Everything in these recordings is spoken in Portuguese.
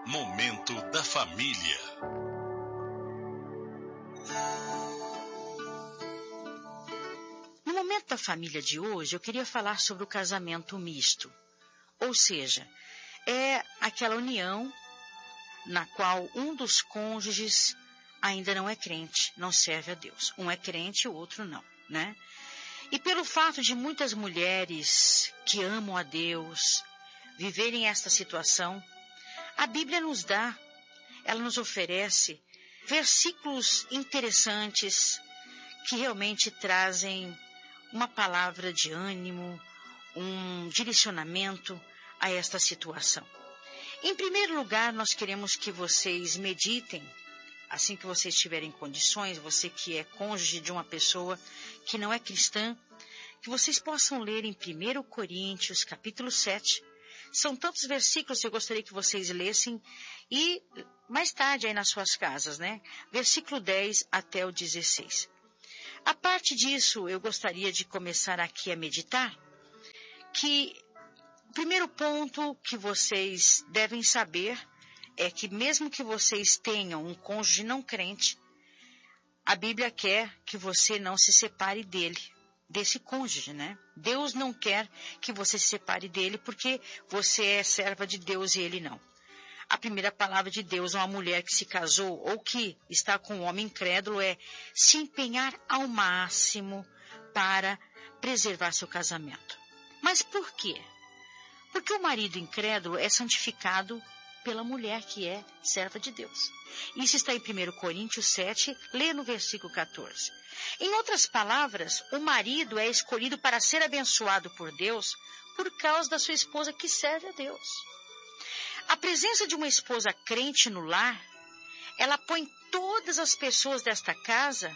Momento da Família. No Momento da Família de hoje, eu queria falar sobre o casamento misto. Ou seja, é aquela união na qual um dos cônjuges ainda não é crente, não serve a Deus. Um é crente e o outro não, né? E pelo fato de muitas mulheres que amam a Deus viverem esta situação, a Bíblia ela nos oferece versículos interessantes que realmente trazem uma palavra de ânimo, um direcionamento a esta situação. Em primeiro lugar, nós queremos que vocês meditem, assim que vocês tiverem condições, você que é cônjuge de uma pessoa que não é cristã, que vocês possam ler em 1 Coríntios, capítulo 7. São tantos versículos que eu gostaria que vocês lessem e mais tarde aí nas suas casas, né? Versículo 10 até o 16. A parte disso, eu gostaria de começar aqui a meditar que o primeiro ponto que vocês devem saber é que mesmo que vocês tenham um cônjuge não crente, a Bíblia quer que você não se separe desse cônjuge, né? Deus não quer que você se separe dele porque você é serva de Deus e ele não. A primeira palavra de Deus a uma mulher que se casou ou que está com um homem incrédulo é se empenhar ao máximo para preservar seu casamento. Mas por quê? Porque o marido incrédulo é santificado pela mulher que é serva de Deus. Isso está em 1 Coríntios 7, lê no versículo 14. Em outras palavras, o marido é escolhido para ser abençoado por Deus por causa da sua esposa que serve a Deus. A presença de uma esposa crente no lar, ela põe todas as pessoas desta casa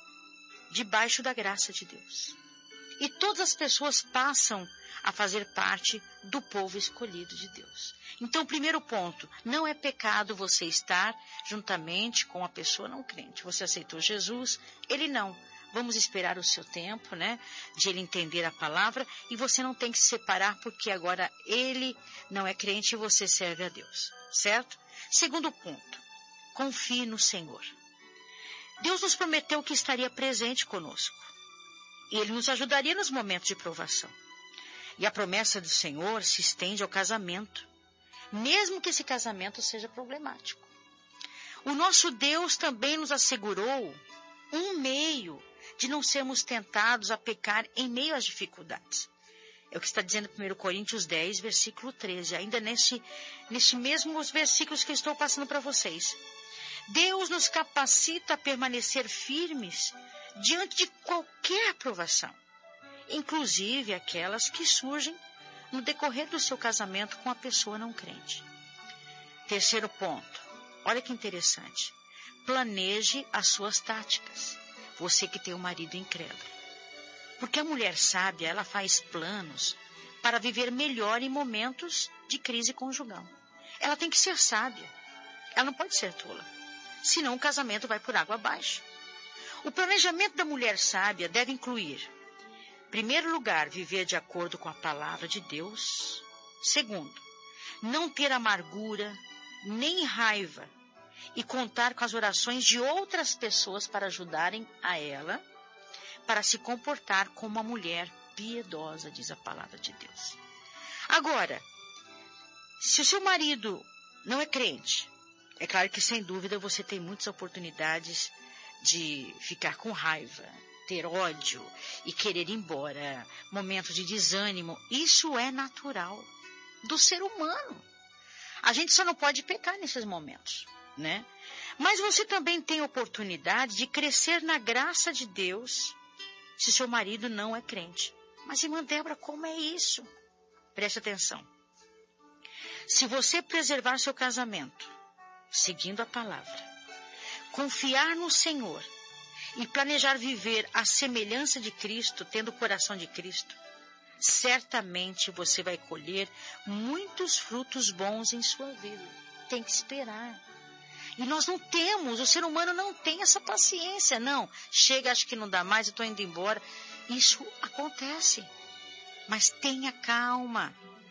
debaixo da graça de Deus. E todas as pessoas passam a fazer parte do povo escolhido de Deus. Então, o primeiro ponto, não é pecado você estar juntamente com a pessoa não crente. Você aceitou Jesus, ele não. Vamos esperar o seu tempo, né, de ele entender a palavra, e você não tem que se separar porque agora ele não é crente e você serve a Deus, certo? Segundo ponto, confie no Senhor. Deus nos prometeu que estaria presente conosco. E ele nos ajudaria nos momentos de provação. E a promessa do Senhor se estende ao casamento, mesmo que esse casamento seja problemático. O nosso Deus também nos assegurou um meio de não sermos tentados a pecar em meio às dificuldades. É o que está dizendo em 1 Coríntios 10, versículo 13, ainda neste mesmos versículos que eu estou passando para vocês. Deus nos capacita a permanecer firmes diante de qualquer provação, inclusive aquelas que surgem no decorrer do seu casamento com a pessoa não crente. Terceiro ponto, olha que interessante, planeje as suas táticas, você que tem um marido incrédulo. Porque a mulher sábia, ela faz planos para viver melhor em momentos de crise conjugal. Ela tem que ser sábia, ela não pode ser tola, senão o casamento vai por água abaixo. O planejamento da mulher sábia deve incluir, em primeiro lugar, viver de acordo com a palavra de Deus. Segundo, não ter amargura nem raiva e contar com as orações de outras pessoas para ajudarem a ela, para se comportar como uma mulher piedosa, diz a palavra de Deus. Agora, se o seu marido não é crente, é claro que sem dúvida você tem muitas oportunidades de ficar com raiva, ter ódio e querer ir embora, momentos de desânimo. Isso é natural do ser humano. A gente só não pode pecar nesses momentos, né? Mas você também tem oportunidade de crescer na graça de Deus se seu marido não é crente. Mas, irmã Débora, como é isso? Preste atenção. Se você preservar seu casamento, seguindo a palavra, confiar no Senhor e planejar viver à semelhança de Cristo, tendo o coração de Cristo, certamente você vai colher muitos frutos bons em sua vida. Tem que esperar. E nós não temos, o ser humano não tem essa paciência, não. Chega, acho que não dá mais, eu estou indo embora. Isso acontece. Mas tenha calma.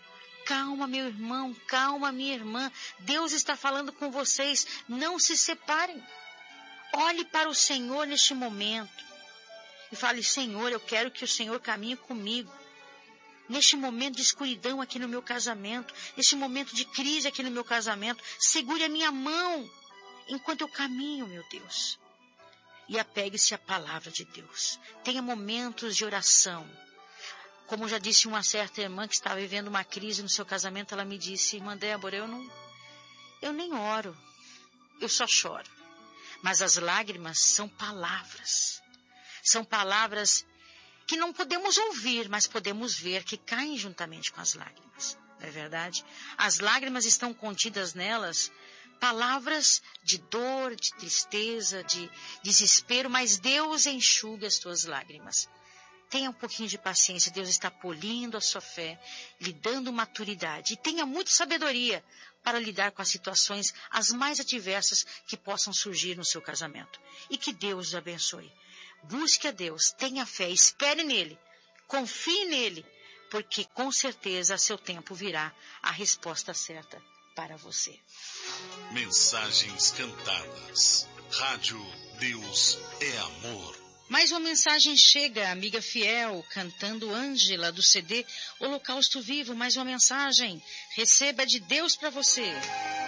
Calma, meu irmão, calma, minha irmã. Deus está falando com vocês. Não se separem. Olhe para o Senhor neste momento e fale: Senhor, eu quero que o Senhor caminhe comigo. Neste momento de escuridão aqui no meu casamento, neste momento de crise aqui no meu casamento, segure a minha mão enquanto eu caminho, meu Deus. E apegue-se à palavra de Deus. Tenha momentos de oração. Como já disse uma certa irmã que estava vivendo uma crise no seu casamento, ela me disse: irmã Débora, eu nem oro, eu só choro. Mas as lágrimas são palavras. São palavras que não podemos ouvir, mas podemos ver que caem juntamente com as lágrimas. Não é verdade? As lágrimas estão contidas nelas palavras de dor, de tristeza, de desespero, mas Deus enxuga as tuas lágrimas. Tenha um pouquinho de paciência, Deus está polindo a sua fé, lhe dando maturidade. E tenha muita sabedoria para lidar com as situações as mais adversas que possam surgir no seu casamento. E que Deus o abençoe. Busque a Deus, tenha fé, espere nele, confie nele, porque com certeza a seu tempo virá a resposta certa para você. Mensagens cantadas. Rádio Deus é Amor. Mais uma mensagem chega, amiga fiel, cantando Ângela, do CD Holocausto Vivo. Mais uma mensagem. Receba de Deus para você.